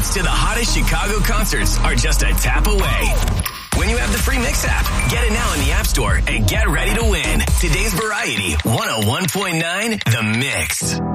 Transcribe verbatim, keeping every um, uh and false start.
Tickets to the hottest Chicago concerts are just a tap away when you have the free Mix app. Get it now in the App Store and get ready to win. Today's Variety, one oh one point nine The Mix.